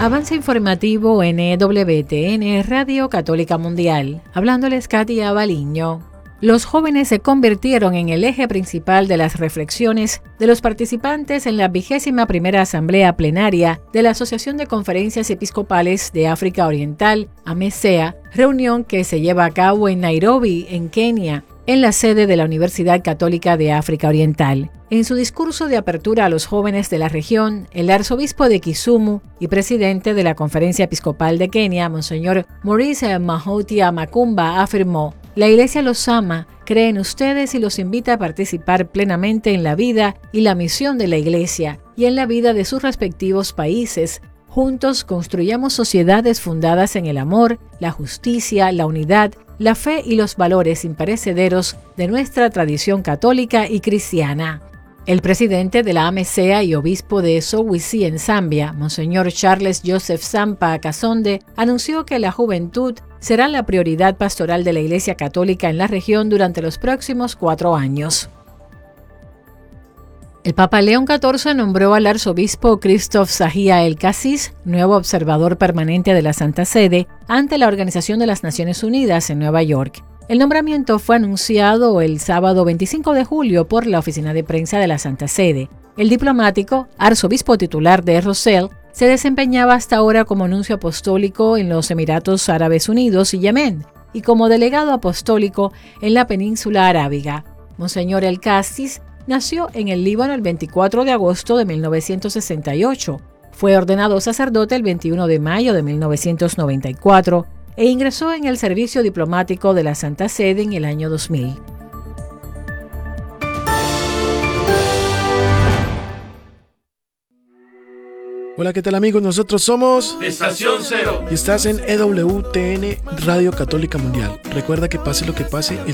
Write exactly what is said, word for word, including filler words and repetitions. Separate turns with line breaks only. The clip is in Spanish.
Avance informativo en E W T N Radio Católica Mundial. Hablándoles Katia Baliño. Los jóvenes se convirtieron en el eje principal de las reflexiones de los participantes en la vigésima primera Asamblea Plenaria de la Asociación de Conferencias Episcopales de África Oriental, AMESEA, reunión que se lleva a cabo en Nairobi, en Kenia, en la sede de la Universidad Católica de África Oriental. En su discurso de apertura a los jóvenes de la región, el arzobispo de Kisumu y presidente de la Conferencia Episcopal de Kenia, Monseñor Maurice Mahotia Makumba, afirmó: "La Iglesia los ama, cree en ustedes y los invita a participar plenamente en la vida y la misión de la Iglesia y en la vida de sus respectivos países. Juntos construyamos sociedades fundadas en el amor, la justicia, la unidad, la fe y los valores imperecederos de nuestra tradición católica y cristiana". El presidente de la AMESEA y obispo de Soweto en Zambia, Monseñor Charles Joseph Sampa Kasonde, anunció que la juventud será la prioridad pastoral de la Iglesia Católica en la región durante los próximos cuatro años. El Papa León catorce nombró al arzobispo Christophe Sahia El Cassis, nuevo observador permanente de la Santa Sede, ante la Organización de las Naciones Unidas en Nueva York. El nombramiento fue anunciado el sábado veinticinco de julio por la Oficina de Prensa de la Santa Sede. El diplomático, arzobispo titular de Rosell, se desempeñaba hasta ahora como nuncio apostólico en los Emiratos Árabes Unidos y Yemen, y como delegado apostólico en la península arábiga. Monseñor El Cassis nació en el Líbano el veinticuatro de agosto de mil novecientos sesenta y ocho. Fue ordenado sacerdote el veintiuno de mayo de mil novecientos noventa y cuatro e ingresó en el servicio diplomático de la Santa Sede en el año dos mil.
Hola, ¿qué tal amigos? Nosotros somos
Estación Cero
y estás en E W T N Radio Católica Mundial. Recuerda que pase lo que pase, el